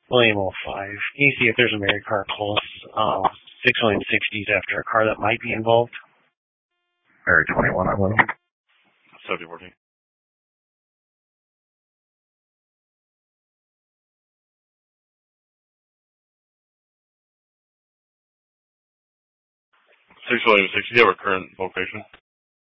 William 05. Can you see if there's a married car close? 6 William 60s after a car that might be involved. Area 21, I will. 7014. William 60, you have our current location.